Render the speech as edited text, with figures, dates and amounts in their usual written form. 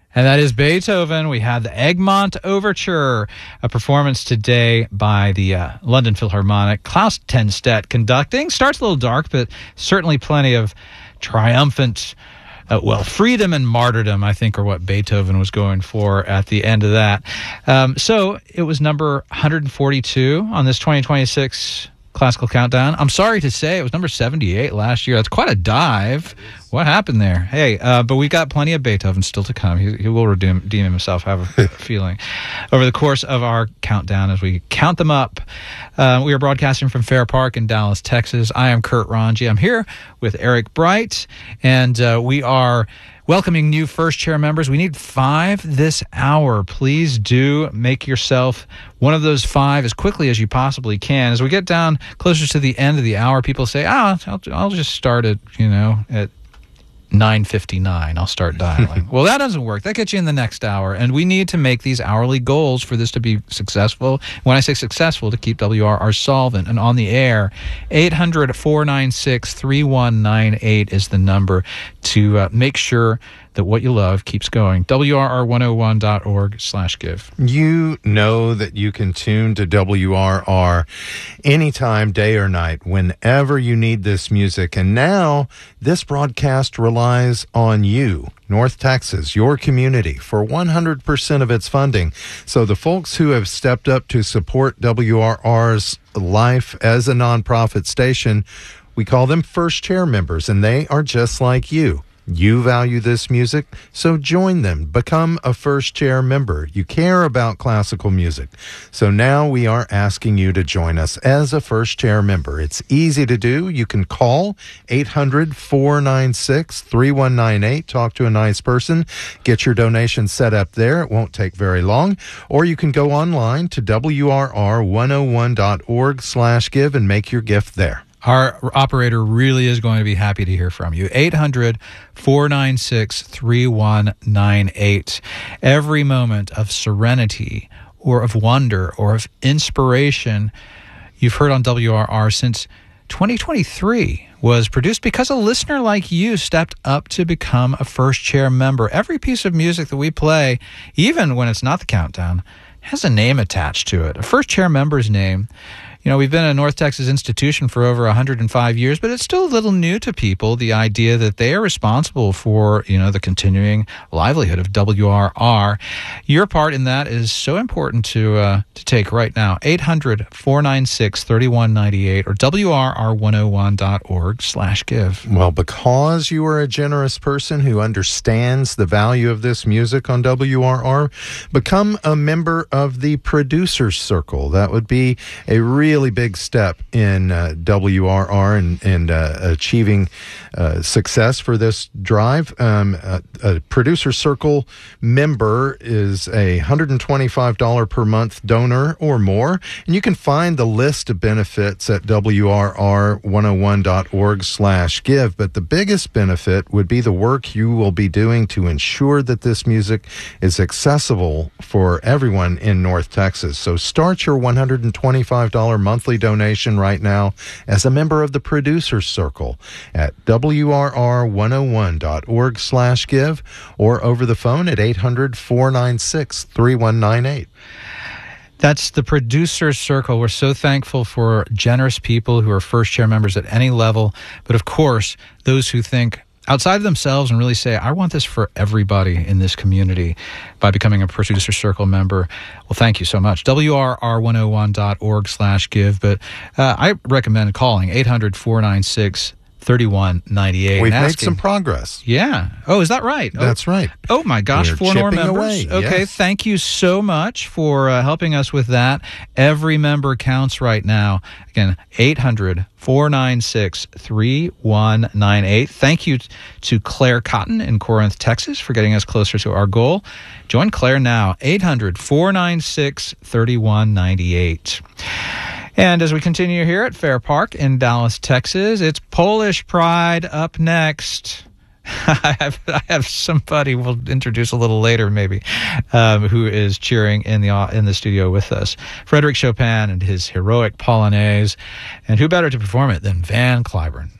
And that is Beethoven. We had the Egmont Overture, a performance today by the London Philharmonic. Klaus Tenstedt conducting. Starts a little dark, but certainly plenty of triumphant, freedom and martyrdom, I think, are what Beethoven was going for at the end of that. So it was number 142 on this 2026 Classical Countdown. I'm sorry to say it was number 78 last year. That's quite a dive. What happened there? Hey, but we've got plenty of Beethoven still to come. He will redeem himself, I have a feeling, over the course of our countdown as we count them up. We are broadcasting from Fair Park in Dallas, Texas. I am Kurt Ranji. I'm here with Eric Bright, and we are welcoming new first chair members. We need 5 this hour. Please do make yourself one of those 5 as quickly as you possibly can. As we get down closer to the end of the hour, people say, I'll just start at 9:59. I'll start dialing. Well, that doesn't work. That gets you in the next hour, and we need to make these hourly goals for this to be successful. When I say successful, to keep WRR solvent and on the air. 800-496-3198 is the number to make sure that what you love keeps going. WRR101.org/give. You know that you can tune to WRR anytime, day or night, whenever you need this music. And now this broadcast relies on you, North Texas, your community, for 100% of its funding. So the folks who have stepped up to support WRR's life as a nonprofit station, we call them first chair members, and they are just like you. You value this music, so join them. Become a first chair member. You care about classical music. So now we are asking you to join us as a first chair member. It's easy to do. You can call 800-496-3198. Talk to a nice person. Get your donation set up there. It won't take very long. Or you can go online to WRR101.org/give and make your gift there. Our operator really is going to be happy to hear from you. 800-496-3198. Every moment of serenity or of wonder or of inspiration you've heard on WRR since 2023 was produced because a listener like you stepped up to become a first chair member. Every piece of music that we play, even when it's not the countdown, has a name attached to it, a first chair member's name. You know, we've been a North Texas institution for over 105 years, but it's still a little new to people, the idea that they are responsible for, the continuing livelihood of WRR. Your part in that is so important to take right now. 800-496-3198 or WRR101.org/give. Well, because you are a generous person who understands the value of this music on WRR, become a member of the Producers Circle. That would be a really big step in WRR and achieving success for this drive. A Producer Circle member is a $125 per month donor or more, and you can find the list of benefits at WRR101.org/give. But the biggest benefit would be the work you will be doing to ensure that this music is accessible for everyone in North Texas. So start your $125 monthly donation right now as a member of the Producers Circle at WRR101.org/give or over the phone at 800-496-3198. That's the Producers Circle. We're so thankful for generous people who are first chair members at any level, but of course, those who think outside of themselves and really say, I want this for everybody in this community by becoming a Producer Circle member. Well, thank you so much. WRR101.org/give. But I recommend calling 800-496-3198. We've made some progress. Yeah. Oh, is that right? That's right. Oh, my gosh. 4 more members. Away. Okay. Yes. Thank you so much for helping us with that. Every member counts right now. Again, 800-496-3198. Thank you to Claire Cotton in Corinth, Texas, for getting us closer to our goal. Join Claire now. 800-496-3198. And as we continue here at Fair Park in Dallas, Texas, it's Polish Pride up next. I have somebody we'll introduce a little later, maybe, who is cheering in the studio with us. Frédéric Chopin and his heroic Polonaise, and who better to perform it than Van Cliburn?